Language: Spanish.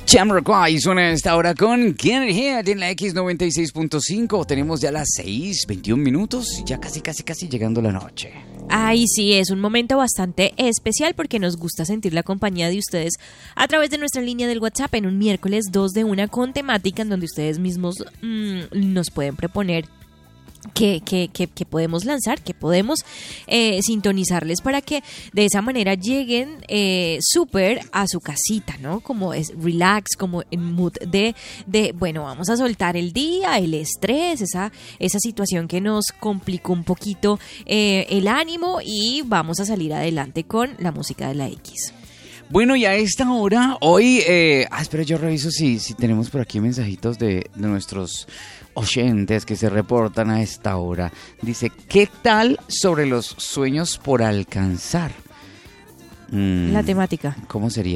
Jamiroquai suena a esta hora con Get It Here en la X96.5. Tenemos ya las 6:21 minutos, ya casi llegando la noche. Ay, sí, es un momento bastante especial porque nos gusta sentir la compañía de ustedes a través de nuestra línea del WhatsApp en un miércoles 2 de 1 con temática en donde ustedes mismos nos pueden proponer que podemos lanzar, que podemos sintonizarles para que de esa manera lleguen súper a su casita, ¿no? Como es relax, como en mood de bueno, vamos a soltar el día, el estrés, esa situación que nos complicó un poquito el ánimo y vamos a salir adelante con la música de la X. Bueno, y a esta hora, hoy, espera, yo reviso si tenemos por aquí mensajitos de nuestros oyentes que se reportan a esta hora. Dice, ¿qué tal sobre los sueños por alcanzar? La temática. ¿Cómo sería?